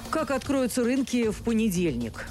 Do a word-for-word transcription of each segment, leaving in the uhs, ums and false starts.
Как откроются рынки в понедельник?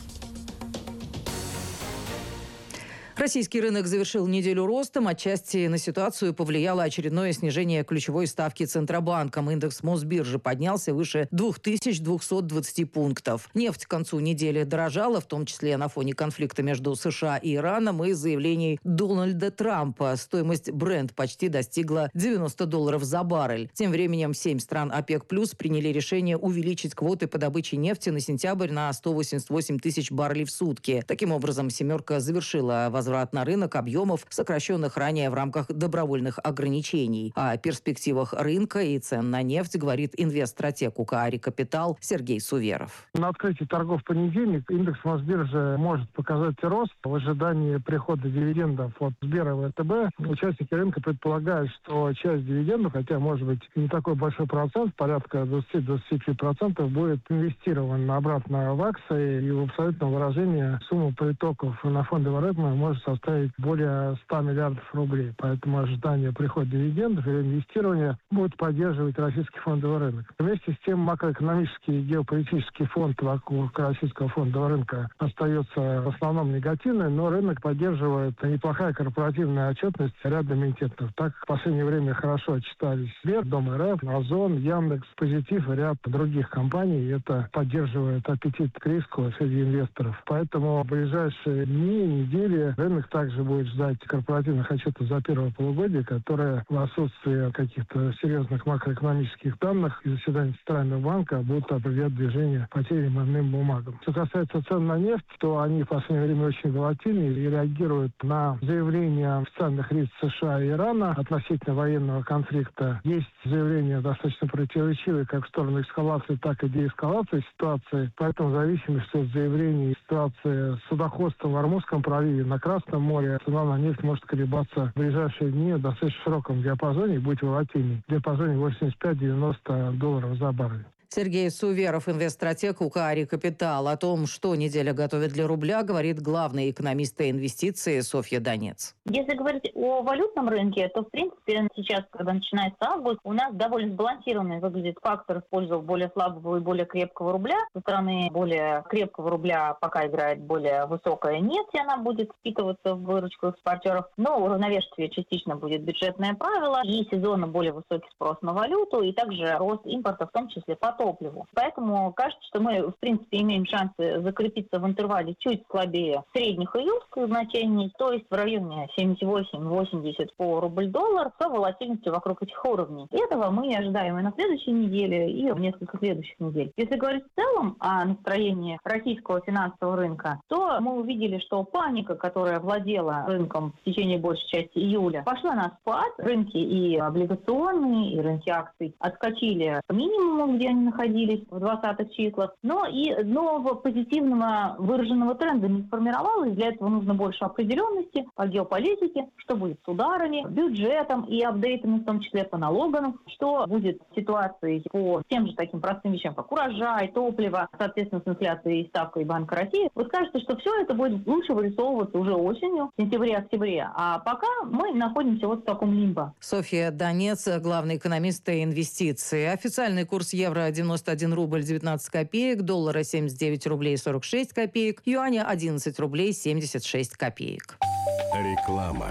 Российский рынок завершил неделю ростом. Отчасти на ситуацию повлияло очередное снижение ключевой ставки Центробанком. Индекс Мосбиржи поднялся выше две тысячи двести двадцать пунктов. Нефть к концу недели дорожала, в том числе на фоне конфликта между США и Ираном и заявлений Дональда Трампа. Стоимость Brent почти достигла девяносто долларов за баррель. Тем временем семь стран ОПЕК+ приняли решение увеличить квоты по добыче нефти на сентябрь на сто восемьдесят восемь тысяч баррелей в сутки. Таким образом, «семерка» завершила возврат возврат на рынок объемов, сокращенных ранее в рамках добровольных ограничений. О перспективах рынка и цен на нефть говорит инвестстратег УКАРИ «Капитал» Сергей Суверов. На открытии торгов в понедельник индекс Мосбиржи может показать рост. В ожидании прихода дивидендов от Сбера и ВТБ участники рынка предполагают, что часть дивидендов, хотя может быть не такой большой процент, порядка двадцать-двадцать пять процентов, будет инвестирован обратно в акции, и в абсолютном выражении сумма притоков на фондовый рынок может составить более ста миллиардов рублей. Поэтому ожидание прихода дивидендов и инвестирования будет поддерживать российский фондовый рынок. Вместе с тем макроэкономический и геополитический фон вокруг российского фондового рынка остается в основном негативный, но рынок поддерживает неплохая корпоративная отчетность ряда эмитентов. Так в последнее время хорошо отчитались Сбер, Дом РФ, Озон, Яндекс, Позитив и ряд других компаний. И это поддерживает аппетит к риску среди инвесторов. Поэтому в ближайшие дни, недели рынок также будет ждать корпоративных отчетов за первое полугодие, которые в отсутствии каких-то серьезных макроэкономических данных и заседаний Центрального банка будут определять движение по тем иным бумагам. Что касается цен на нефть, то они в последнее время очень волатильны и реагируют на заявления официальных лиц США и Ирана относительно военного конфликта. Есть заявления достаточно противоречивые как в сторону эскалации, так и деэскалации ситуации. Поэтому в зависимости от заявлений ситуации с судоходством в Ормузском проливе, на Красном море, цена на нефть может колебаться в ближайшие дни в достаточно широком диапазоне и быть волатильной. В диапазоне восемьдесят пять - девяносто долларов за баррель. Сергей Суверов, инвестстратег УКАРИ «Капитал». О том, что неделя готовит для рубля, говорит главный экономист по инвестиции Софья Донец. Если говорить о валютном рынке, то, в принципе, сейчас, когда начинается август, у нас довольно сбалансированный выглядит фактор в пользу более слабого и более крепкого рубля. Со стороны более крепкого рубля пока играет более высокая нефть, и она будет впитываться в выручку экспортеров. Но уравновешивать ее частично будет бюджетное правило и сезонно более высокий спрос на валюту, и также рост импорта, в том числе по топливу. Поэтому кажется, что мы, в принципе, имеем шансы закрепиться в интервале чуть слабее средних июльских значений, то есть в районе семьдесят восемь - восемьдесят по рубль-доллар, с волатильностью вокруг этих уровней. И этого мы ожидаем и на следующей неделе, и в несколько следующих недель. Если говорить в целом о настроении российского финансового рынка, то мы увидели, что паника, которая владела рынком в течение большей части июля, пошла на спад. Рынки и облигационные, и рынки акций отскочили к минимуму, где они находились в двадцатых числах, но и нового позитивного выраженного тренда не сформировалось. Для этого нужно больше определенности по геополитике, что будет с ударами, бюджетом и апдейтами, в том числе по налогам, что будет с ситуацией по тем же таким простым вещам, как урожай, топливо, соответственно, с инфляцией и ставкой Банка России. Вы скажете, что все это будет лучше вырисовываться уже осенью, в сентябре-октябре, а пока мы находимся вот в таком лимбо. Софья Донец, главный экономист по инвестиции. Официальный курс евро девяносто один рубль девятнадцать копеек, доллара семьдесят девять рублей сорок шесть копеек, юаня одиннадцать рублей семьдесят шесть копеек. Реклама.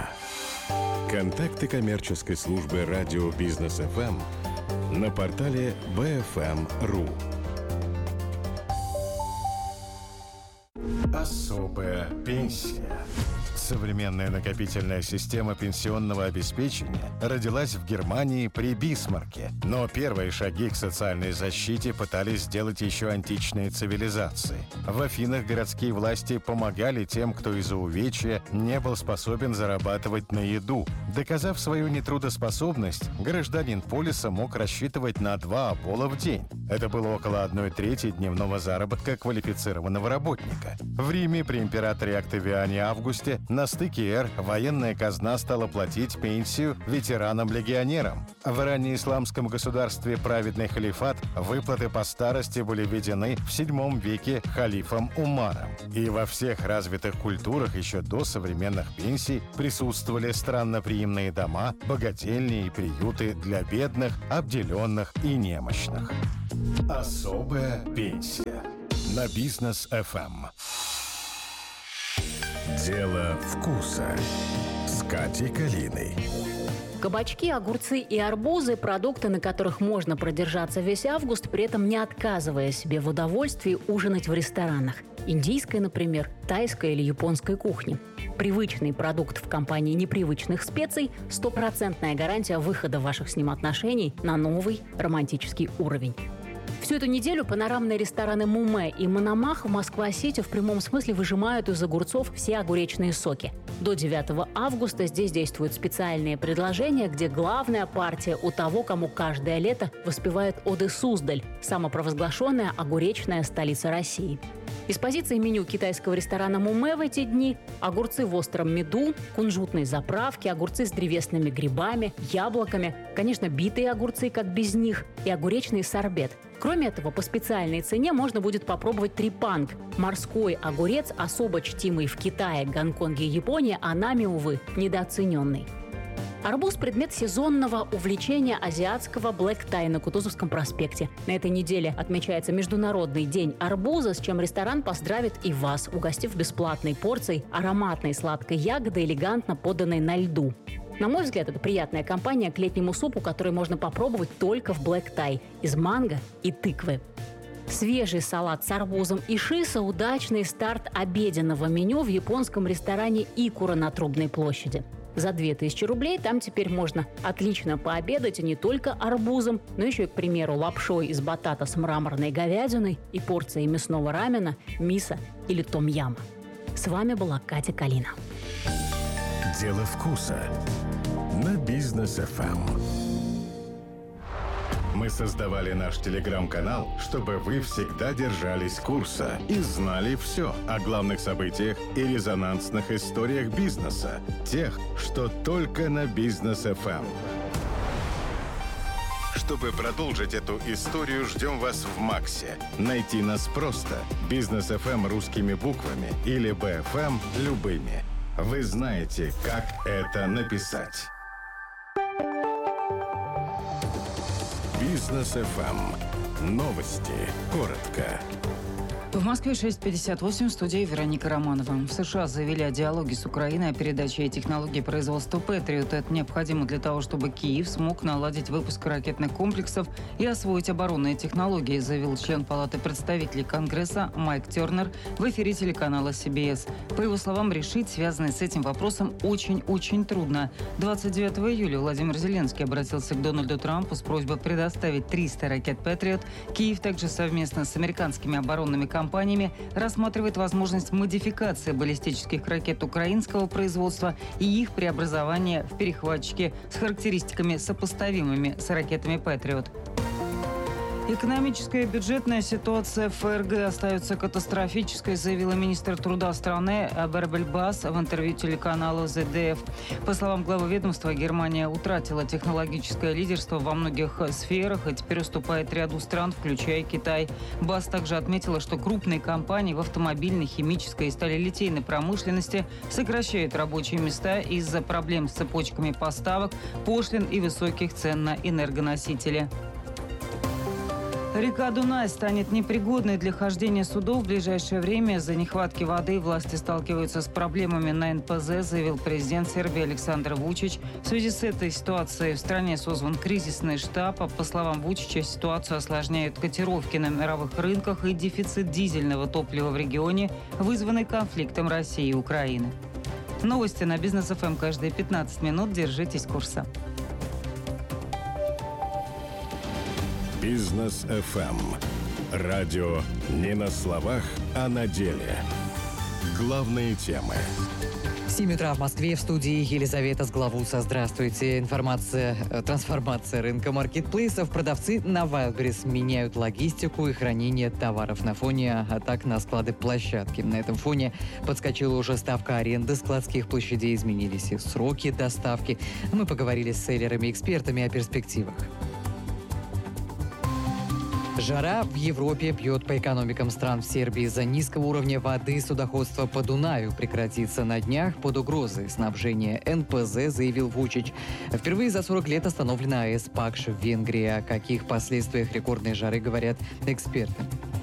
Контакты коммерческой службы радио Бизнес эф эм на портале би эф эм точка ру. Особая пенсия. Современная накопительная система пенсионного обеспечения родилась в Германии при Бисмарке. Но первые шаги к социальной защите пытались сделать еще античные цивилизации. В Афинах городские власти помогали тем, кто из-за увечья не был способен зарабатывать на еду. Доказав свою нетрудоспособность, гражданин полиса мог рассчитывать на два обола в день. Это было около одной трети дневного заработка квалифицированного работника. В Риме при императоре Октавиане Августе На стыке эр военная казна стала платить пенсию ветеранам-легионерам. В раннеисламском государстве праведный халифат выплаты по старости были введены в седьмом веке халифом Умаром. И во всех развитых культурах еще до современных пенсий присутствовали странноприимные дома, богательни и приюты для бедных, обделенных и немощных. Особая пенсия. На Бизнес эф эм. Дело вкуса с Катей Калиной. Кабачки, огурцы и арбузы – продукты, на которых можно продержаться весь август, при этом не отказывая себе в удовольствии ужинать в ресторанах. Индийской, например, тайской или японской кухни. Привычный продукт в компании непривычных специй – стопроцентная гарантия выхода ваших с ним отношений на новый романтический уровень. Всю эту неделю панорамные рестораны «Мумэ» и «Мономах» в Москва-Сити в прямом смысле выжимают из огурцов все огуречные соки. До девятого августа здесь действуют специальные предложения, где главная партия у того, кому каждое лето воспевает оды Суздаль, самопровозглашенная огуречная столица России. Из позиции меню китайского ресторана «Мумэ» в эти дни огурцы в остром меду, кунжутные заправки, огурцы с древесными грибами, яблоками, конечно, битые огурцы, как без них, и огуречный сорбет. Кроме этого, по специальной цене можно будет попробовать трипанг – морской огурец, особо чтимый в Китае, Гонконге и Японии, а нами, увы, недооцененный. Арбуз – предмет сезонного увлечения азиатского блэк-тай на Кутузовском проспекте. На этой неделе отмечается Международный день арбуза, с чем ресторан поздравит и вас, угостив бесплатной порцией ароматной сладкой ягоды, элегантно поданной на льду. На мой взгляд, это приятная компания к летнему супу, который можно попробовать только в блэк-тай из манго и тыквы. Свежий салат с арбузом и шисо – удачный старт обеденного меню в японском ресторане «Икура» на Трубной площади. За две тысячи рублей там теперь можно отлично пообедать и не только арбузом, но еще и, к примеру, лапшой из батата с мраморной говядиной и порцией мясного рамена, мисо или том-яма. С вами была Катя Калина. Дело вкуса на Бизнес эф эм. Мы создавали наш телеграм-канал, чтобы вы всегда держались курса и знали все о главных событиях и резонансных историях бизнеса, тех, что только на Бизнес эф эм. Чтобы продолжить эту историю, ждем вас в Максе. Найти нас просто. Бизнес эф эм русскими буквами или би эф эм любыми. Вы знаете, как это написать. Бизнес эф эм. Новости. Коротко. В Москве шесть пятьдесят восемь, в студии Вероника Романова. В США заявили о диалоге с Украиной о передаче технологий производства «Патриот». Это необходимо для того, чтобы Киев смог наладить выпуск ракетных комплексов и освоить оборонные технологии, заявил член Палаты представителей Конгресса Майк Тернер в эфире телеканала си би эс. По его словам, решить связанный с этим вопросом очень-очень трудно. двадцать девятого июля Владимир Зеленский обратился к Дональду Трампу с просьбой предоставить триста ракет «Патриот». Киев также совместно с американскими оборонными компаниями компаниями рассматривает возможность модификации баллистических ракет украинского производства и их преобразования в перехватчики с характеристиками, сопоставимыми с ракетами «Патриот». Экономическая и бюджетная ситуация в эф эр гэ остается катастрофической, заявила министр труда страны Абер Бельбас в интервью телеканалу зет ди эф. По словам главы ведомства, Германия утратила технологическое лидерство во многих сферах и теперь уступает ряду стран, включая Китай. Бас также отметила, что крупные компании в автомобильной, химической и сталелитейной промышленности сокращают рабочие места из-за проблем с цепочками поставок, пошлин и высоких цен на энергоносители. Река Дунай станет непригодной для хождения судов в ближайшее время. Из-за нехватки воды власти сталкиваются с проблемами на эн пэ зэ, заявил президент Сербии Александр Вучич. В связи с этой ситуацией в стране созван кризисный штаб. По словам Вучича, ситуацию осложняют котировки на мировых рынках и дефицит дизельного топлива в регионе, вызванный конфликтом России и Украины. Новости на Бизнес эф эм каждые пятнадцать минут. Держитесь курса. Бизнес эф эм. Радио не на словах, а на деле. Главные темы. семь утра в Москве, в студии Елизавета Сглавуца. Здравствуйте. Информация, трансформация рынка маркетплейсов. Продавцы на Wildberries меняют логистику и хранение товаров на фоне атак на склады площадки. На этом фоне подскочила уже ставка аренды складских площадей, изменились их сроки доставки. Мы поговорили с селлерами и экспертами о перспективах. Жара в Европе бьет по экономикам стран. В Сербии из-за низкого уровня воды судоходство по Дунаю прекратится на днях под угрозой снабжения эн пэ зэ, заявил Вучич. Впервые за сорок лет остановлена АЭС Пакш в Венгрии. О каких последствиях рекордной жары говорят эксперты.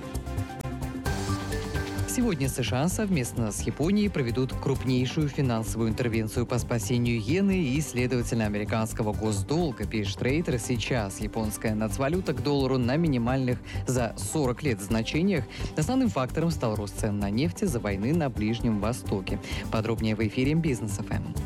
Сегодня США совместно с Японией проведут крупнейшую финансовую интервенцию по спасению иены и, следовательно, американского госдолга, пишет Рейтер. Сейчас японская нацвалюта к доллару на минимальных за сорок лет значениях. Основным фактором стал рост цен на нефть из-за войны на Ближнем Востоке. Подробнее в эфире Бизнес эф эм.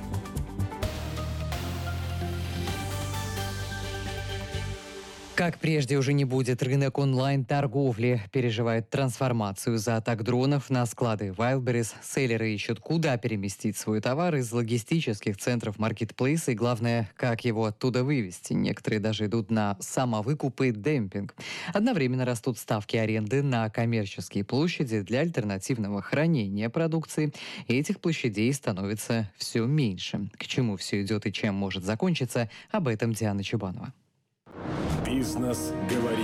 Как прежде уже не будет, рынок онлайн-торговли переживает трансформацию из-за атак дронов на склады Wildberries. Селлеры ищут, куда переместить свой товар из логистических центров маркетплейса и, главное, как его оттуда вывести. Некоторые даже идут на самовыкуп и демпинг. Одновременно растут ставки аренды на коммерческие площади для альтернативного хранения продукции. И этих площадей становится все меньше. К чему все идет и чем может закончиться, об этом Диана Чебанова. Бизнес говорит.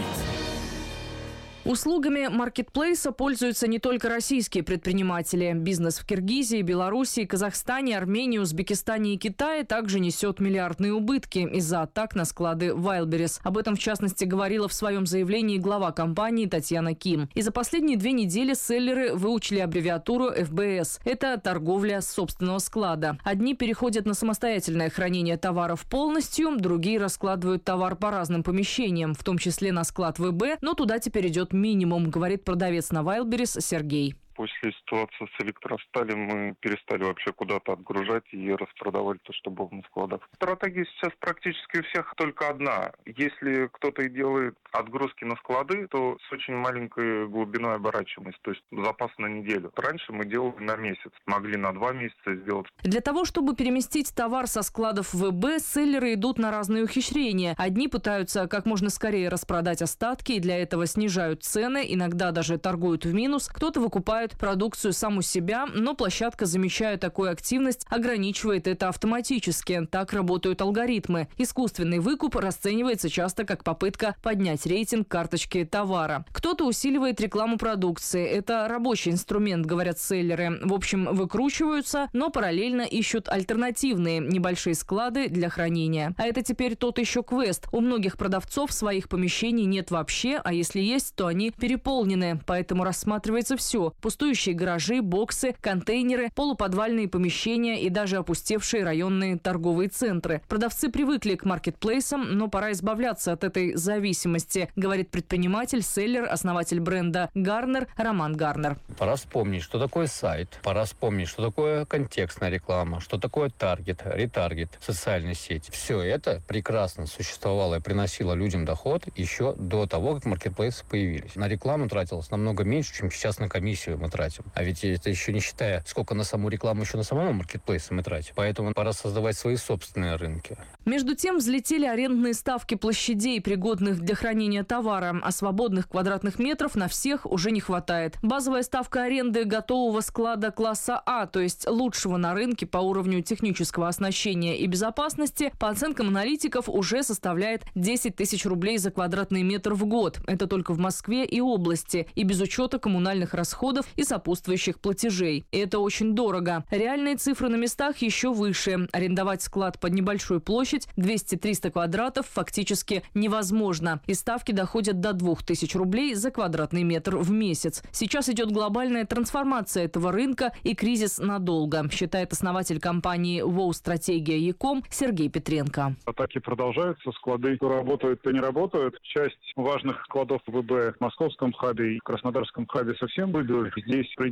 Услугами маркетплейса пользуются не только российские предприниматели. Бизнес в Киргизии, Белоруссии, Казахстане, Армении, Узбекистане и Китае также несет миллиардные убытки из-за атак на склады Wildberries. Об этом, в частности, говорила в своем заявлении глава компании Татьяна Ким. И за последние две недели селлеры выучили аббревиатуру эф бэ эс. Это торговля с собственного склада. Одни переходят на самостоятельное хранение товаров полностью, другие раскладывают товар по разным помещениям, в том числе на склад вэ бэ, но туда теперь идет минимум, говорит продавец на Wildberries Сергей. После ситуации с электросталем мы перестали вообще куда-то отгружать и распродавали то, что было на складах. Стратегия сейчас практически у всех только одна. Если кто-то и делает отгрузки на склады, то с очень маленькой глубиной оборачиваемости, то есть запас на неделю. Раньше мы делали на месяц, могли на два месяца сделать. Для того, чтобы переместить товар со складов вэ бэ, селлеры идут на разные ухищрения. Одни пытаются как можно скорее распродать остатки и для этого снижают цены, иногда даже торгуют в минус. Кто-то выкупает продукцию сам у себя, но площадка, замечая такую активность, ограничивает это автоматически. Так работают алгоритмы. Искусственный выкуп расценивается часто как попытка поднять рейтинг карточки товара. Кто-то усиливает рекламу продукции. Это рабочий инструмент, говорят селлеры. В общем, выкручиваются, но параллельно ищут альтернативные небольшие склады для хранения. А это теперь тот еще квест. У многих продавцов своих помещений нет вообще, а если есть, то они переполнены. Поэтому рассматривается все. Пустующие гаражи, боксы, контейнеры, полуподвальные помещения и даже опустевшие районные торговые центры. Продавцы привыкли к маркетплейсам, но пора избавляться от этой зависимости, говорит предприниматель, селлер, основатель бренда Гарнер Роман Гарнер. Пора вспомнить, что такое сайт, пора вспомнить, что такое контекстная реклама, что такое таргет, ретаргет, социальные сети. Все это прекрасно существовало и приносило людям доход еще до того, как маркетплейсы появились. На рекламу тратилось намного меньше, чем сейчас на комиссию мы тратим. А ведь это еще не считая, сколько на саму рекламу еще на самом маркетплейсе мы тратим. Поэтому пора создавать свои собственные рынки. Между тем взлетели арендные ставки площадей, пригодных для хранения товара, а свободных квадратных метров на всех уже не хватает. Базовая ставка аренды готового склада класса А, то есть лучшего на рынке по уровню технического оснащения и безопасности, по оценкам аналитиков, уже составляет десять тысяч рублей за квадратный метр в год. Это только в Москве и области, и без учета коммунальных расходов и сопутствующих платежей. И это очень дорого. Реальные цифры на местах еще выше. Арендовать склад под небольшую площадь двести-триста квадратов фактически невозможно. И ставки доходят до двух тысяч рублей за квадратный метр в месяц. Сейчас идет глобальная трансформация этого рынка и кризис надолго, считает основатель компании ВОУ «Стратегия Яком» Сергей Петренко. Атаки продолжаются, склады то работают, то не работают. Часть важных складов вэ бэ в московском хабе и краснодарском хабе совсем выбили. Здесь при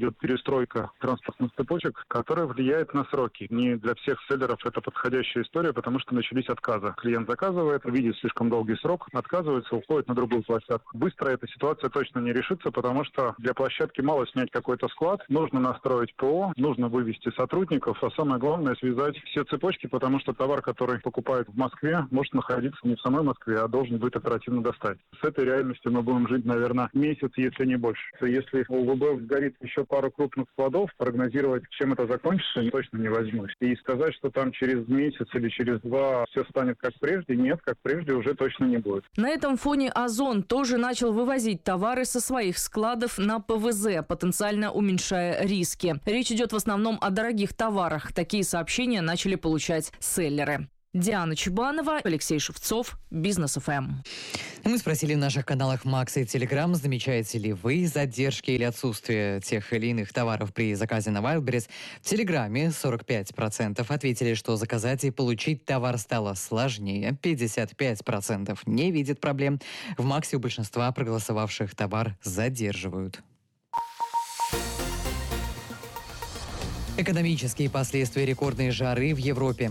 идет перестройка транспортных цепочек, которая влияет на сроки. Не для всех селлеров это подходящая история, потому что начались отказы. Клиент заказывает, видит слишком долгий срок, отказывается, уходит на другую площадку. Быстро эта ситуация точно не решится, потому что для площадки мало снять какой-то склад, нужно настроить ПО, нужно вывести сотрудников, а самое главное связать все цепочки, потому что товар, который покупают в Москве, может находиться не в самой Москве, а должен быть оперативно достать. С этой реальностью мы будем жить, наверное, месяц, если не больше. Если у ВБ сгорит еще пару крупных складов, прогнозировать, чем это закончится, точно не возьмусь. И сказать, что там через месяц или через два все станет как прежде, нет, как прежде уже точно не будет. На этом фоне Озон тоже начал вывозить товары со своих складов на ПВЗ, потенциально уменьшая риски. Речь идет в основном о дорогих товарах. Такие сообщения начали получать селлеры. Диана Чебанова, Алексей Шевцов, Бизнес эф эм. Мы спросили в наших каналах Макс и Телеграм, замечаете ли вы задержки или отсутствие тех или иных товаров при заказе на Wildberries. В Телеграме сорок пять процентов ответили, что заказать и получить товар стало сложнее. пятьдесят пять процентов не видят проблем. В Максе у большинства проголосовавших товар задерживают. Экономические последствия рекордной жары в Европе.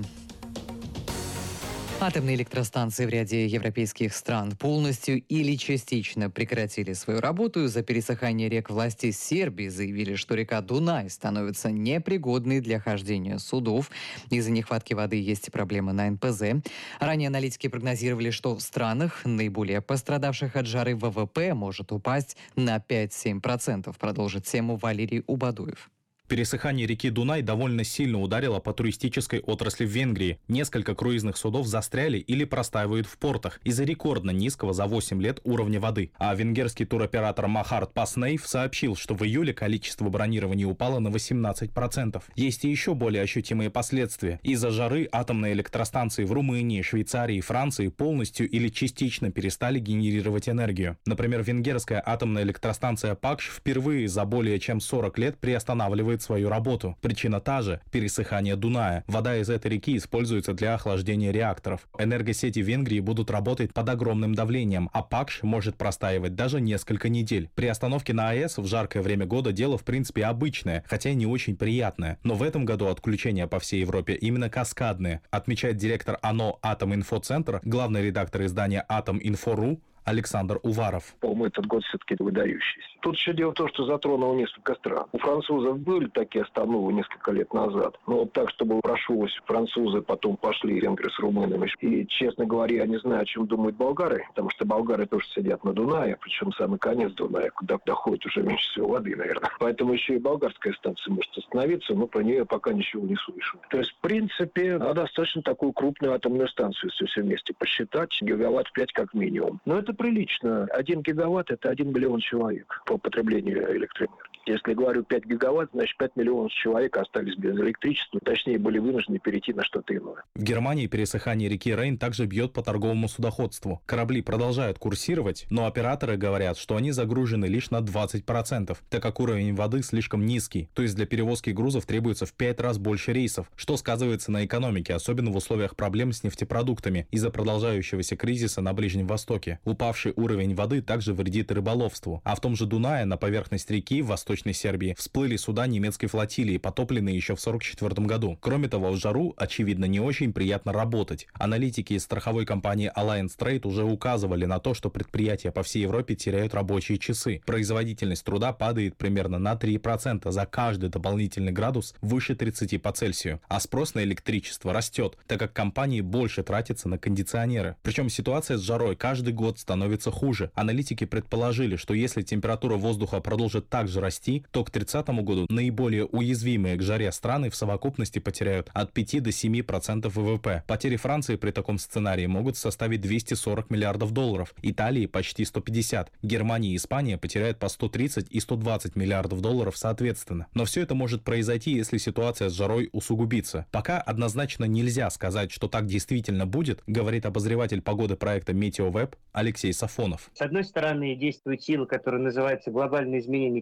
Атомные электростанции в ряде европейских стран полностью или частично прекратили свою работу. Из-за пересыхания рек власти Сербии заявили, что река Дунай становится непригодной для хождения судов. Из-за нехватки воды есть и проблемы на эн пэ зэ. Ранее аналитики прогнозировали, что в странах, наиболее пострадавших от жары, вэ вэ пэ может упасть на пять-семь процентов. Продолжит тему Валерий Убадуев. Пересыхание реки Дунай довольно сильно ударило по туристической отрасли в Венгрии. Несколько круизных судов застряли или простаивают в портах из-за рекордно низкого за восемь лет уровня воды. А венгерский туроператор Махарт Паснейв сообщил, что в июле количество бронирований упало на восемнадцать процентов. Есть и еще более ощутимые последствия. Из-за жары атомные электростанции в Румынии, Швейцарии и Франции полностью или частично перестали генерировать энергию. Например, венгерская атомная электростанция Пакш впервые за более чем сорок лет приостанавливает свою работу. Причина та же – пересыхание Дуная. Вода из этой реки используется для охлаждения реакторов. Энергосети Венгрии будут работать под огромным давлением, а Пакш может простаивать даже несколько недель. При остановке на АЭС в жаркое время года дело в принципе обычное, хотя и не очень приятное. Но в этом году отключения по всей Европе именно каскадные, отмечает директор АНО «Атом-Инфоцентр», главный редактор издания «Атом-Инфо.ру» Александр Уваров. По-моему, этот год все-таки выдающийся. Тут еще дело в том, что затронуло несколько стран. У французов были такие остановы несколько лет назад. Но вот так, чтобы прошлось, французы потом пошли, венгры с румынами. И, честно говоря, я не знаю, о чем думают болгары, потому что болгары тоже сидят на Дунае, причем самый конец Дуная, куда доходит уже меньше всего воды, наверное. Поэтому еще и болгарская станция может остановиться, но про нее пока ничего не слышу. То есть, в принципе, надо достаточно такую крупную атомную станцию, если все вместе посчитать, гигаватт пять как минимум. Но это прилично. Один гигаватт – это один миллион человек по потреблению электроэнергии. Если говорю пять гигаватт, значит пять миллионов человек остались без электричества, точнее были вынуждены перейти на что-то иное. В Германии пересыхание реки Рейн также бьет по торговому судоходству. Корабли продолжают курсировать, но операторы говорят, что они загружены лишь на двадцать процентов, так как уровень воды слишком низкий, то есть для перевозки грузов требуется в пять раз больше рейсов, что сказывается на экономике, особенно в условиях проблем с нефтепродуктами из-за продолжающегося кризиса на Ближнем Востоке. Упавший уровень воды также вредит рыболовству, а в том же Дунае на поверхность реки в Восточной Сербии всплыли суда немецкой флотилии, потопленные еще в сорок четвёртом году. Кроме того, в жару, очевидно, не очень приятно работать. Аналитики из страховой компании Alliance Trade уже указывали на то, что предприятия по всей Европе теряют рабочие часы. Производительность труда падает примерно на три процента за каждый дополнительный градус выше тридцати по Цельсию, а спрос на электричество растет, так как компании больше тратятся на кондиционеры. Причем ситуация с жарой каждый год становится хуже. Аналитики предположили, что если температура воздуха продолжит также расти, то к тридцатому году наиболее уязвимые к жаре страны в совокупности потеряют от пяти до семи процентов вэ вэ пэ. Потери Франции при таком сценарии могут составить двести сорок миллиардов долларов, Италии почти сто пятьдесят, Германия и Испания потеряют по сто тридцать и сто двадцать миллиардов долларов соответственно. Но все это может произойти, если ситуация с жарой усугубится. Пока однозначно нельзя сказать, что так действительно будет, говорит обозреватель погоды проекта Метеовеб Алексей Сафонов. С одной стороны, действует сила, которая называется глобальное изменение климатических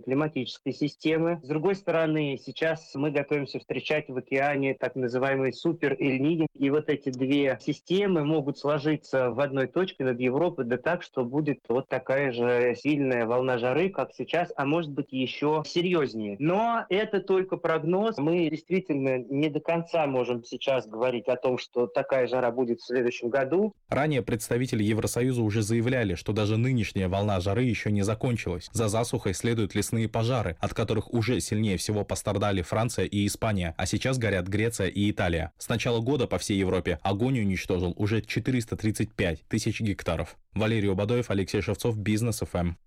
климатической системы. С другой стороны, сейчас мы готовимся встречать в океане так называемый супер-Эль-Ниньо. И вот эти две системы могут сложиться в одной точке над Европой, да так, что будет вот такая же сильная волна жары, как сейчас, а может быть еще серьезнее. Но это только прогноз. Мы действительно не до конца можем сейчас говорить о том, что такая жара будет в следующем году. Ранее представители Евросоюза уже заявляли, что даже нынешняя волна жары еще не закончилась. За засухой следуют лесные пожары, от которых уже сильнее всего пострадали Франция и Испания, а сейчас горят Греция и Италия. С начала года по всей Европе огонь уничтожил уже четыреста тридцать пять тысяч гектаров. Валерий Обадоев, Алексей Шевцов, Бизнес эф эм.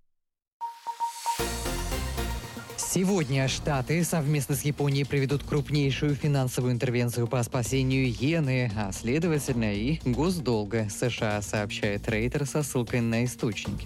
Сегодня Штаты совместно с Японией проведут крупнейшую финансовую интервенцию по спасению иены, а следовательно и госдолга США, сообщает Рейтер со ссылкой на источники.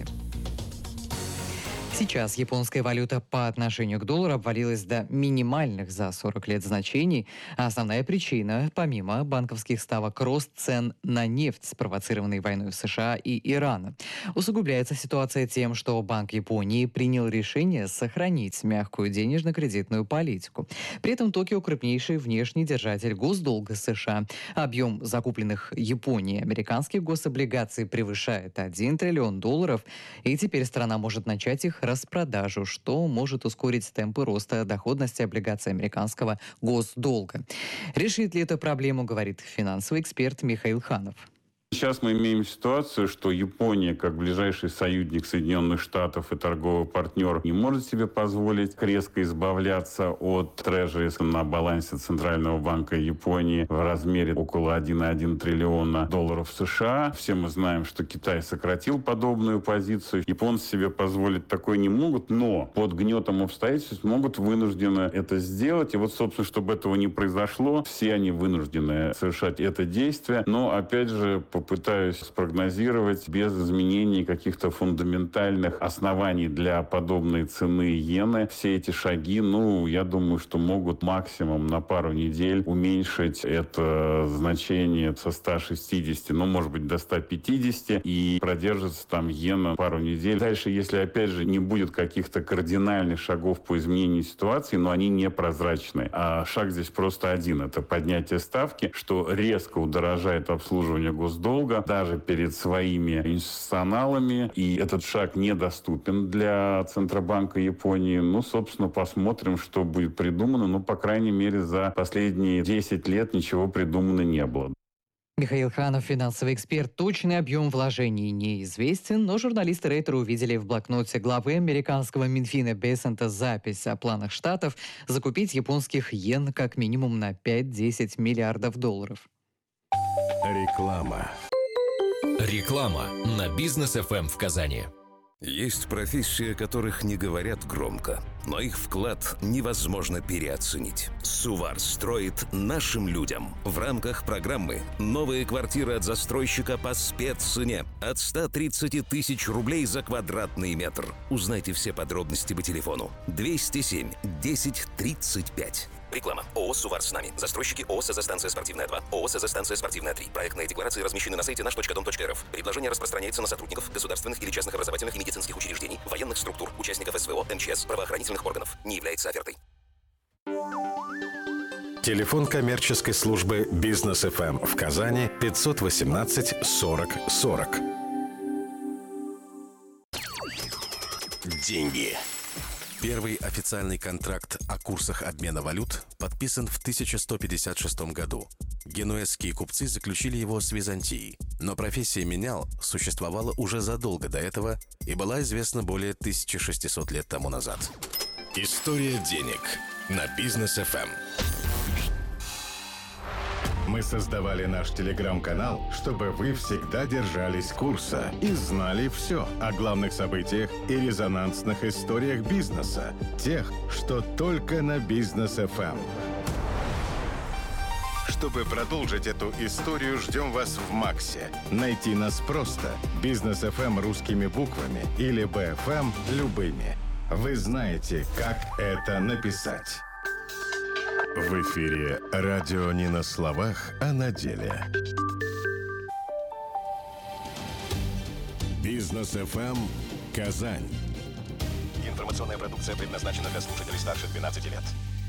Сейчас японская валюта по отношению к доллару обвалилась до минимальных за сорок лет значений. А основная причина, помимо банковских ставок, рост цен на нефть, спровоцированный войной в США и Ирана. Усугубляется ситуация тем, что Банк Японии принял решение сохранить мягкую денежно-кредитную политику. При этом Токио крупнейший внешний держатель госдолга США. Объем закупленных Японией американских гособлигаций превышает один триллион долларов, и теперь страна может начать их распродажу, что может ускорить темпы роста доходности облигаций американского госдолга. Решит ли эту проблему, говорит финансовый эксперт Михаил Ханов. Сейчас мы имеем ситуацию, что Япония, как ближайший союзник Соединенных Штатов и торговый партнер, не может себе позволить резко избавляться от трежерис на балансе Центрального банка Японии в размере около один целых один триллиона долларов США. Все мы знаем, что Китай сократил подобную позицию. Японцы себе позволить такое не могут, но под гнетом обстоятельств могут вынуждены это сделать. И вот, собственно, чтобы этого не произошло, все они вынуждены совершать это действие. Но, опять же, попытаюсь спрогнозировать без изменений каких-то фундаментальных оснований для подобной цены иены. Все эти шаги, ну, я думаю, что могут максимум на пару недель уменьшить это значение со ста шестидесяти, ну, может быть, до ста пятидесяти, и продержится там иена пару недель. Дальше, если, опять же, не будет каких-то кардинальных шагов по изменению ситуации, но они непрозрачны, а шаг здесь просто один. Это поднятие ставки, что резко удорожает обслуживание госдолга, даже перед своими институционалами, и этот шаг недоступен для Центробанка Японии. Ну, собственно, посмотрим, что будет придумано. Ну, по крайней мере, за последние десять лет ничего придумано не было. Михаил Ханов, финансовый эксперт. Точный объем вложений неизвестен, но журналисты Рейтера увидели в блокноте главы американского Минфина Бессента запись о планах Штатов закупить японских иен как минимум на пять-десять миллиардов долларов. Реклама. Реклама на Бизнес эф эм в Казани. Есть профессии, о которых не говорят громко, но их вклад невозможно переоценить. Сувар строит нашим людям в рамках программы «Новая квартира от застройщика по спеццене» от ста тридцати тысяч рублей за квадратный метр. Узнайте все подробности по телефону двести семь десять тридцать пять. Реклама. ООО «Сувар с нами». Застройщики ООО «СЗ-станция спортивная два». ООО «СЗ-станция спортивная три». Проектные декларации размещены на сайте наш точка дом точка эр эф. Предложение распространяется на сотрудников государственных или частных образовательных и медицинских учреждений, военных структур, участников эс вэ о, эм че эс, правоохранительных органов. Не является офертой. Телефон коммерческой службы Бизнес эф эм в Казани пятьсот восемнадцать сорок сорок. Деньги. Первый официальный контракт о курсах обмена валют подписан в тысяча сто пятьдесят шестом году. Генуэзские купцы заключили его с Византией. Но профессия менял существовала уже задолго до этого и была известна более тысячи шестисот лет тому назад. История денег на Бизнес эф эм. Мы создавали наш телеграм-канал, чтобы вы всегда держались курса и знали все о главных событиях и резонансных историях бизнеса, тех, что только на Бизнес эф эм. Чтобы продолжить эту историю, ждем вас в Максе. Найти нас просто. Бизнес эф эм русскими буквами или би эф эм любыми. Вы знаете, как это написать. В эфире радио не на словах, а на деле. Бизнес эф эм Казань. Информационная продукция предназначена для слушателей старше двенадцати лет.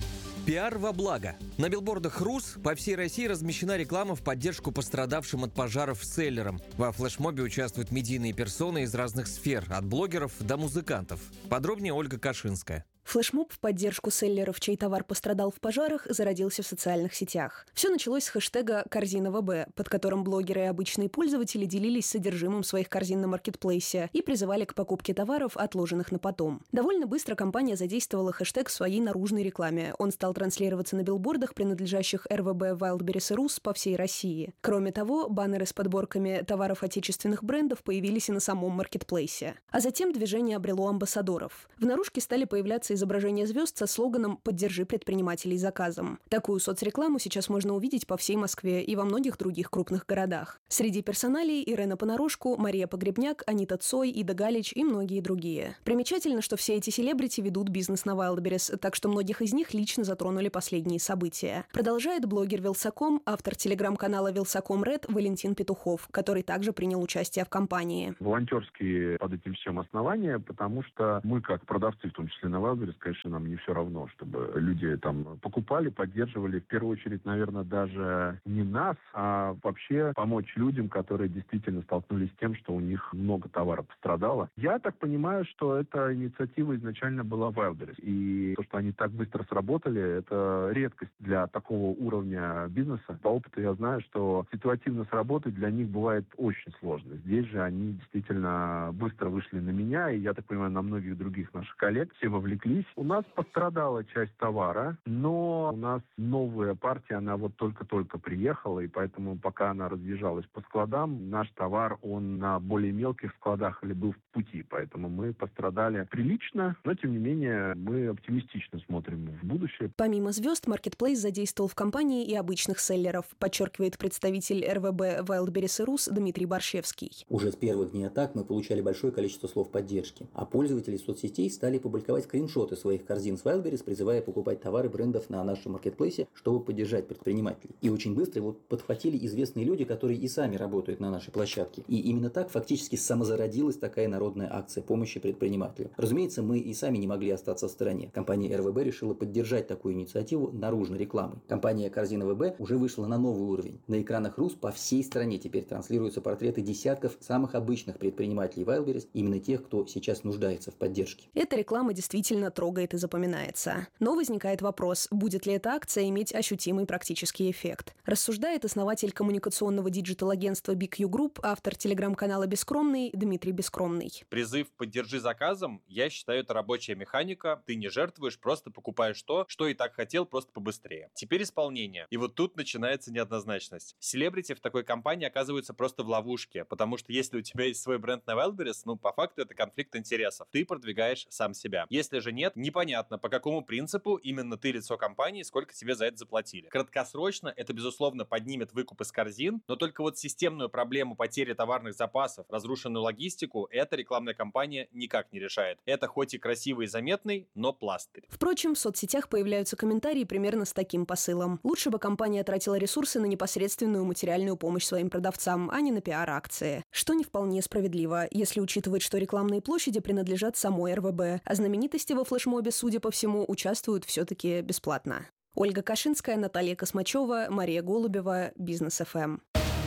Пиар во благо. На билбордах РУС по всей России размещена реклама в поддержку пострадавшим от пожаров селлерам. Во флешмобе участвуют медийные персоны из разных сфер, от блогеров до музыкантов. Подробнее Ольга Кашинская. Флешмоб в поддержку селлеров, чей товар пострадал в пожарах, зародился в социальных сетях. Все началось с хэштега «Корзина ВБ», под которым блогеры и обычные пользователи делились содержимым своих корзин на маркетплейсе и призывали к покупке товаров, отложенных на потом. Довольно быстро компания задействовала хэштег в своей наружной рекламе. Он стал транслироваться на билбордах, принадлежащих эр вэ бэ Wildberries и РУС по всей России. Кроме того, баннеры с подборками товаров отечественных брендов появились и на самом маркетплейсе. А затем движение обрело амбассадоров. В наружке стали появляться изображения звезд со слоганом «Поддержи предпринимателей заказом». Такую соцрекламу сейчас можно увидеть по всей Москве и во многих других крупных городах. Среди персоналей Ирена Понарошку, Мария Погребняк, Анита Цой, Ида Галич и многие другие. Примечательно, что все эти селебрити ведут бизнес на Wildberries, так что многих из них лично затронули последние события. Продолжает блогер Вилсаком, автор телеграм-канала Вилсаком Ред Валентин Петухов, который также принял участие в кампании. Волонтерские под этим всем основания, потому что мы, как продавцы, в том числе на Wildberries, конечно, нам не все равно, чтобы люди там покупали, поддерживали. В первую очередь, наверное, даже не нас, а вообще помочь людям, которые действительно столкнулись с тем, что у них много товара пострадало. Я так понимаю, что эта инициатива изначально была Wildberries. И то, что они так быстро сработали, это редкость для такого уровня бизнеса. По опыту я знаю, что ситуативно сработать для них бывает очень сложно. Здесь же они действительно быстро вышли на меня, и, я так понимаю, на многих других наших коллег. Все вовлеклись. У нас пострадала часть товара, но у нас новая партия, она вот только-только приехала, и поэтому пока она разъезжалась по складам, наш товар, он на более мелких складах или был в пути, поэтому мы пострадали прилично, но тем не менее мы оптимистично смотрим в будущее. Помимо звезд, маркетплейс задействовал в компании и обычных селлеров, подчеркивает представитель эр вэ бэ Wildberries и РУС Дмитрий Борщевский. Уже с первых дней атак мы получали большое количество слов поддержки, а пользователи соцсетей стали публиковать скриншоты своих корзин с Wildberries, призывая покупать товары брендов на нашем маркетплейсе, чтобы поддержать предпринимателей. И очень быстро его подхватили известные люди, которые и сами работают на нашей площадке. И именно так фактически самозародилась такая народная акция помощи предпринимателям. Разумеется, мы и сами не могли остаться в стороне. Компания эр вэ бэ решила поддержать такую инициативу наружной рекламой. Компания «Корзина ВБ» уже вышла на новый уровень. На экранах РУС по всей стране теперь транслируются портреты десятков самых обычных предпринимателей Wildberries, именно тех, кто сейчас нуждается в поддержке. Эта реклама действительно трогает и запоминается. Но возникает вопрос, будет ли эта акция иметь ощутимый практический эффект. Рассуждает основатель коммуникационного диджитал-агентства би кью Group, автор телеграм-канала «Бескромный» Дмитрий Бескромный. Призыв «поддержи заказом», я считаю, это рабочая механика. Ты не жертвуешь, просто покупаешь то, что и так хотел, просто побыстрее. Теперь исполнение. И вот тут начинается неоднозначность. Селебрити в такой компании оказываются просто в ловушке, потому что если у тебя есть свой бренд на Wildberries, ну, по факту это конфликт интересов. Ты продвигаешь сам себя. Если же нет, непонятно, по какому принципу именно ты лицо компании, сколько тебе за это заплатили. Краткосрочно это, безусловно, поднимет выкуп из корзин, но только вот системную проблему потери товарных запасов, разрушенную логистику, эта рекламная кампания никак не решает. Это хоть и красивый и заметный, но пластырь. Впрочем, в соцсетях появляются комментарии примерно с таким посылом. Лучше бы компания тратила ресурсы на непосредственную материальную помощь своим продавцам, а не на пиар-акции. Что не вполне справедливо, если учитывать, что рекламные площади принадлежат самой эр вэ бэ, а знаменитости во флешмобе, судя по всему, участвуют все-таки бесплатно. Ольга Кашинская, Наталья Космачева, Мария Голубева, Бизнес эф эм.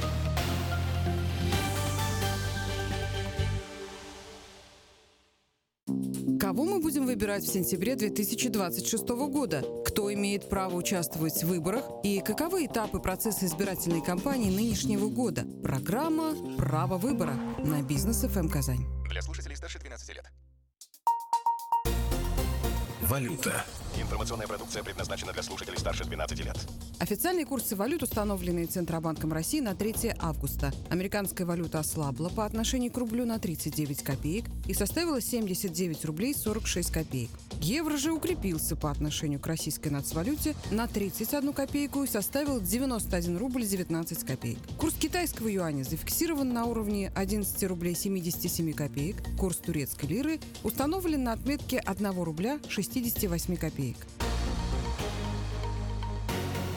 Кого мы будем выбирать в сентябре две тысячи двадцать шестого года? Кто имеет право участвовать в выборах? И каковы этапы процесса избирательной кампании нынешнего года? Программа «Право выбора» на Бизнес эф эм Казань. Для слушателей старше двенадцати лет. Валюта. Информационная продукция предназначена для слушателей старше двенадцати лет. Официальные курсы валют, установленные Центробанком России на третье августа. Американская валюта ослабла по отношению к рублю на тридцать девять копеек и составила семьдесят девять рублей сорок шесть копеек. Евро же укрепился по отношению к российской нацвалюте на тридцать одну копейку и составил девяносто один рубль девятнадцать копеек. Курс китайского юаня зафиксирован на уровне одиннадцать рублей семьдесят семь копеек. Курс турецкой лиры установлен на отметке одного рубля шестьдесят восемь копеек.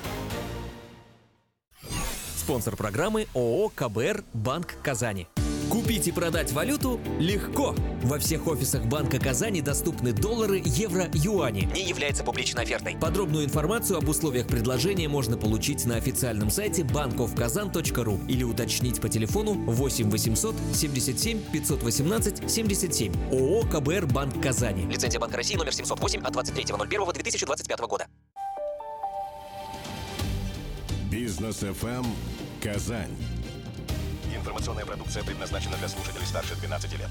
Спонсор программы ООО ка бэ эр «Банк Казани». Купить и продать валюту легко. Во всех офисах Банка Казани доступны доллары, евро, юани. Не является публичной офертой. Подробную информацию об условиях предложения можно получить на официальном сайте банков казан точка ру или уточнить по телефону восемь восемьсот семьдесят семь пятьсот восемнадцать семьдесят семь. ООО КБР Банк Казани. Лицензия Банка России номер семьсот восемь от двадцать третьего ноль первого две тысячи двадцать пятого года. Бизнес эф эм Казань. Информационная продукция предназначена для слушателей старше двенадцати лет.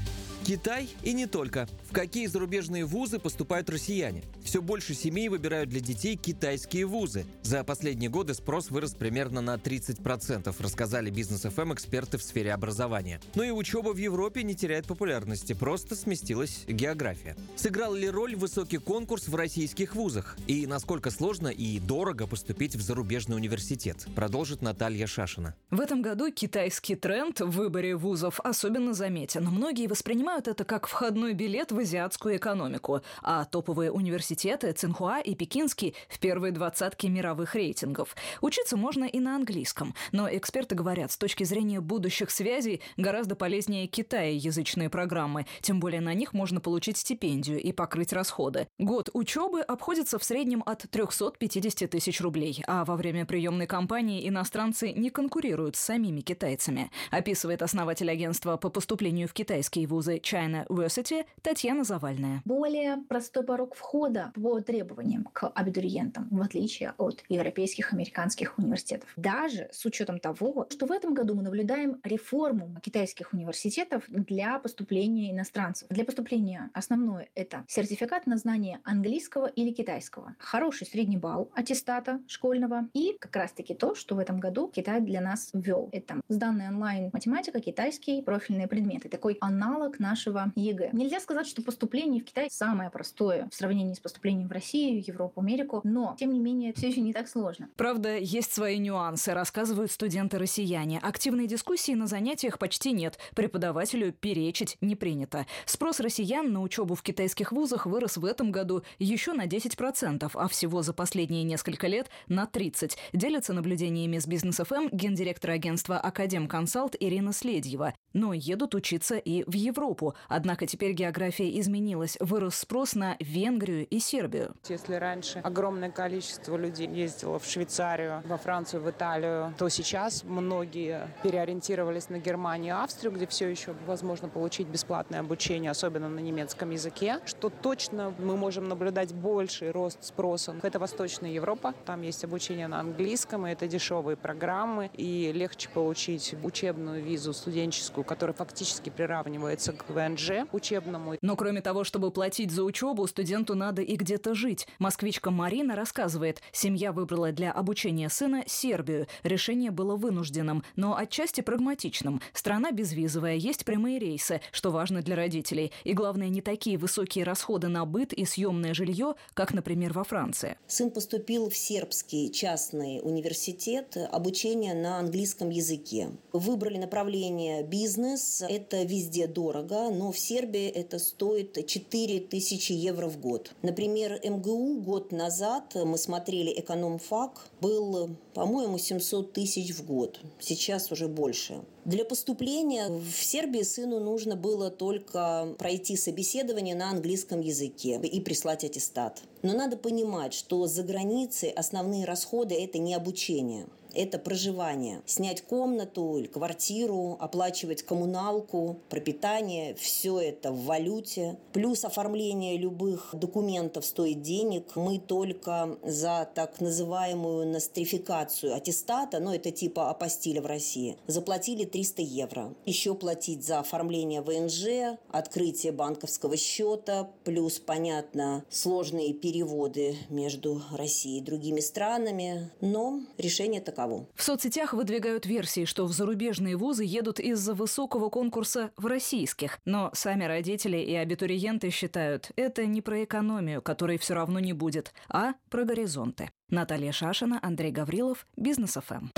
Китай и не только. В какие зарубежные вузы поступают россияне? Все больше семей выбирают для детей китайские вузы. За последние годы спрос вырос примерно на тридцать процентов, рассказали Бизнес эф эм эксперты в сфере образования. Но и учеба в Европе не теряет популярности, просто сместилась география. Сыграл ли роль высокий конкурс в российских вузах? И насколько сложно и дорого поступить в зарубежный университет? Продолжит Наталья Шашина. В этом году китайский тренд в выборе вузов особенно заметен. Многие воспринимают это как входной билет в азиатскую экономику, а топовые университеты Цинхуа и Пекинский в первой двадцатке мировых рейтингов. Учиться можно и на английском, но эксперты говорят, с точки зрения будущих связей гораздо полезнее китаеязычные программы, тем более на них можно получить стипендию и покрыть расходы. Год учебы обходится в среднем от трехсот пятидесяти тысяч рублей, а во время приемной кампании иностранцы не конкурируют с самими китайцами, описывает основатель агентства по поступлению в китайские вузы China University Татьяна Завальная. Более простой порог входа по требованиям к абитуриентам, в отличие от европейских, американских университетов. Даже с учетом того, что в этом году мы наблюдаем реформу китайских университетов для поступления иностранцев. Для поступления основное – это сертификат на знание английского или китайского, хороший средний балл аттестата школьного и как раз-таки то, что в этом году Китай для нас ввел. Это сданная онлайн математика, китайские профильные предметы. Такой аналог нашего ЕГЭ. Нельзя сказать, что поступление в Китай самое простое в сравнении с поступлением в Россию, Европу, Америку, но, тем не менее, все еще не так сложно. Правда, есть свои нюансы, рассказывают студенты-россияне. Активной дискуссии на занятиях почти нет. Преподавателю перечить не принято. Спрос россиян на учебу в китайских вузах вырос в этом году еще на десять процентов, а всего за последние несколько лет на тридцать процентов. Делится наблюдениями с Бизнес эф эм гендиректор агентства Академконсалт Ирина Следьева. Но едут учиться и в Европу. Однако теперь география изменилась. Вырос спрос на Венгрию и Сербию. Если раньше огромное количество людей ездило в Швейцарию, во Францию, в Италию, то сейчас многие переориентировались на Германию и Австрию, где все еще возможно получить бесплатное обучение, особенно на немецком языке. Что точно мы можем наблюдать больший рост спроса. Это Восточная Европа. Там есть обучение на английском, и это дешевые программы, и легче получить учебную визу студенческую, которая фактически приравнивается к вэ эн жэ учебному. Но кроме того, чтобы платить за учебу, студенту надо и где-то жить. Москвичка Марина рассказывает, семья выбрала для обучения сына Сербию. Решение было вынужденным, но отчасти прагматичным. Страна безвизовая, есть прямые рейсы, что важно для родителей. И главное, не такие высокие расходы на быт и съемное жилье, как, например, во Франции. Сын поступил в сербский частный университет, обучение на английском языке. Выбрали направление бизнес. Это везде дорого, но в Сербии это стоит четыре тысячи евро в год. Например, эм гэ у год назад, мы смотрели экономфак, был, по-моему, семьсот тысяч в год. Сейчас уже больше. Для поступления в Сербии сыну нужно было только пройти собеседование на английском языке и прислать аттестат. Но надо понимать, что за границей основные расходы – это не обучение. Это проживание. Снять комнату или квартиру, оплачивать коммуналку, пропитание – все это в валюте. Плюс оформление любых документов стоит денег. Мы только за так называемую нострификацию аттестата, ну это типа апостиля в России, заплатили триста евро. Еще платить за оформление вэ эн жэ, открытие банковского счета, плюс, понятно, сложные переводы между Россией и другими странами. Но решение таково. В соцсетях выдвигают версии, что в зарубежные вузы едут из-за высокого конкурса в российских. Но сами родители и абитуриенты считают, это не про экономию, которой все равно не будет, а про горизонты. Наталья Шашина, Андрей Гаврилов, Бизнес эф эм.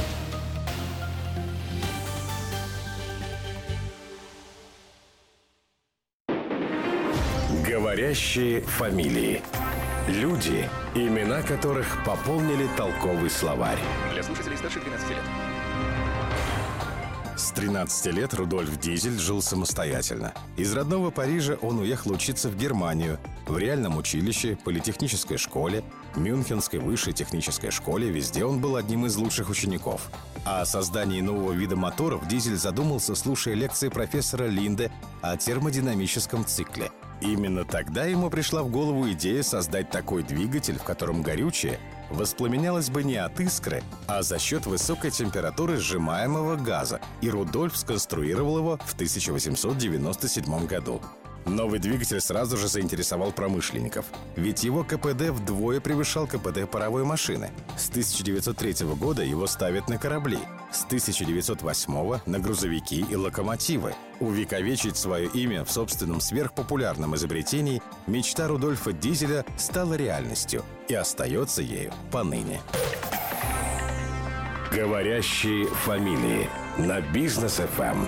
Говорящие фамилии. Люди, имена которых пополнили толковый словарь. Для слушателей старше двенадцати лет. С тринадцати лет Рудольф Дизель жил самостоятельно. Из родного Парижа он уехал учиться в Германию, в реальном училище, политехнической школе, Мюнхенской высшей технической школе. Везде он был одним из лучших учеников. А о создании нового вида моторов Дизель задумался, слушая лекции профессора Линде о термодинамическом цикле. Именно тогда ему пришла в голову идея создать такой двигатель, в котором горючее воспламенялось бы не от искры, а за счет высокой температуры сжимаемого газа, и Рудольф сконструировал его в тысяча восемьсот девяносто седьмом году. Новый двигатель сразу же заинтересовал промышленников, ведь его КПД вдвое превышал КПД паровой машины. С тысяча девятьсот третьего года его ставят на корабли, с тысяча девятьсот восьмого на грузовики и локомотивы. Увековечить свое имя в собственном сверхпопулярном изобретении мечта Рудольфа Дизеля стала реальностью и остается ею поныне. Говорящие фамилии на Бизнес эф эм.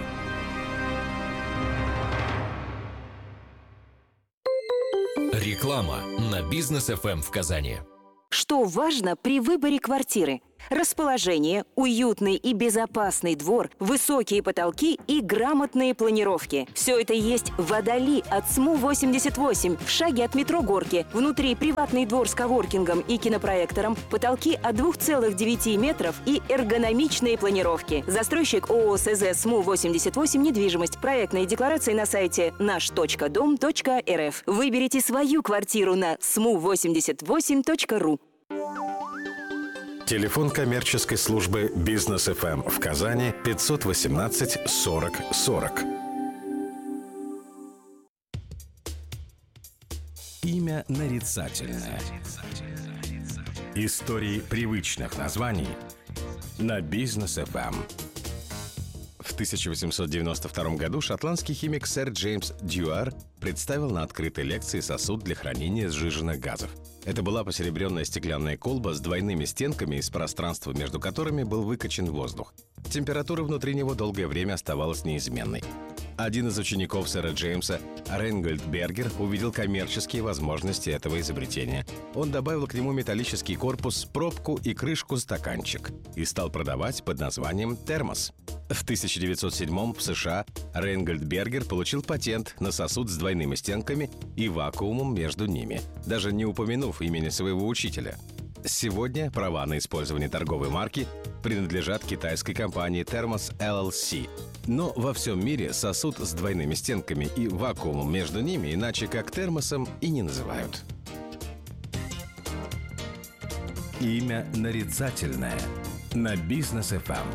Реклама на Бизнес эф эм в Казани. Что важно при выборе квартиры? Расположение, уютный и безопасный двор, высокие потолки и грамотные планировки. Все это есть в Водоли от СМУ восемьдесят восемь, в шаге от метро Горки. Внутри приватный двор с коворкингом и кинопроектором, потолки от двух целых девяти метров и эргономичные планировки. Застройщик ООО СЗ СМУ восемьдесят восемь «Недвижимость». Проектные декларации на сайте наш точка дом точка эр эф. Выберите свою квартиру на сму восемьдесят восемь точка ру. Телефон коммерческой службы Бизнес эф эм в Казани пятьсот восемнадцать сорок сорок. Имя нарицательное. Истории привычных названий на Бизнес эф эм. В тысяча восемьсот девяносто втором году шотландский химик сэр Джеймс Дьюар представил на открытой лекции сосуд для хранения сжиженных газов. Это была посеребренная стеклянная колба с двойными стенками, из пространства между которыми был выкачан воздух. Температура внутри него долгое время оставалась неизменной. Один из учеников сэра Джеймса, Рейнгольд Бергер, увидел коммерческие возможности этого изобретения. Он добавил к нему металлический корпус, пробку и крышку-стаканчик и стал продавать под названием термос. В тысяча девятьсот седьмом в США Рейнгольд Бергер получил патент на сосуд с двойными стенками и вакуумом между ними, даже не упомянув имени своего учителя. Сегодня права на использование торговой марки принадлежат китайской компании Thermos эл эл си. Но во всем мире сосуд с двойными стенками и вакуумом между ними иначе как термосом и не называют. Имя нарицательное на Бизнес эф эм.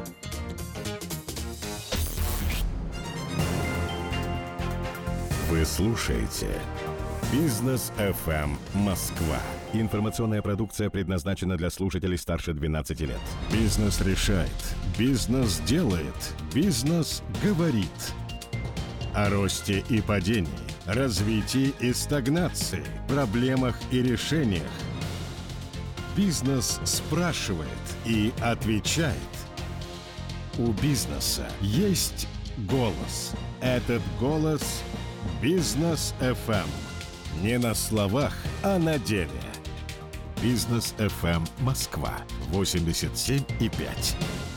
Вы слушаете Бизнес эф эм Москва. Информационная продукция предназначена для слушателей старше двенадцати лет. Бизнес решает. Бизнес делает. Бизнес говорит. О росте и падении, развитии и стагнации, проблемах и решениях. Бизнес спрашивает и отвечает. У бизнеса есть голос. Этот голос – Бизнес эф эм. Не на словах, а на деле. Бизнес эф эм Москва восемьдесят семь и пять.